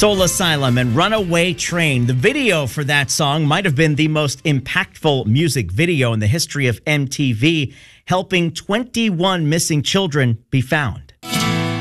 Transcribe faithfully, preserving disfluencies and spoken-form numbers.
Soul Asylum and Runaway Train. The video for that song might have been the most impactful music video in the history of M T V, helping twenty-one missing children be found.